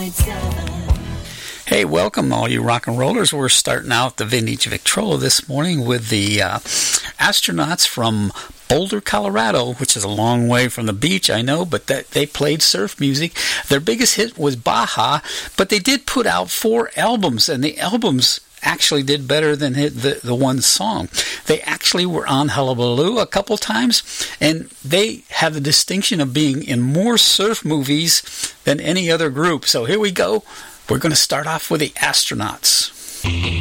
Hey, welcome all you rock and rollers. We're starting out the Vintage Victrola this morning with the Astronauts from Boulder, Colorado, which is a long way from the beach, I know, but they played surf music. Their biggest hit was Baja, but they did put out 4 albums, and the albums actually did better than the one song. They actually were on Hullabaloo a couple times, and they have the distinction of being in more surf movies than any other group. So here we go. We're going to start off with the Astronauts.